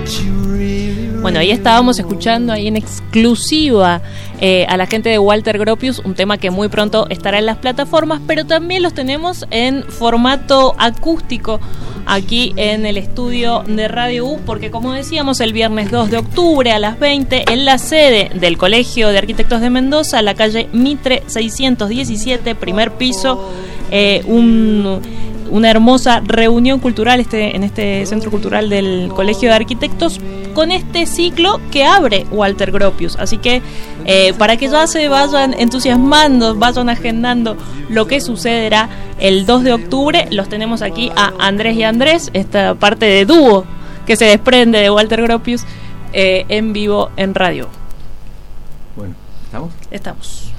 Bueno, ahí estábamos escuchando ahí en exclusiva a la gente de Walter Gropius, un tema que muy pronto estará en las plataformas, pero también los tenemos en formato acústico aquí en el estudio de Radio U, porque como decíamos, el viernes 2 de octubre a las 20 en la sede del Colegio de Arquitectos de Mendoza, la calle Mitre 617, primer piso, una hermosa reunión cultural en este centro cultural del Colegio de Arquitectos con este ciclo que abre Walter Gropius. Así que para que ya se vayan entusiasmando, vayan agendando lo que sucederá el 2 de octubre, los tenemos aquí a Andrés y Andrés, esta parte de dúo que se desprende de Walter Gropius en vivo en radio. Bueno, ¿estamos? Estamos.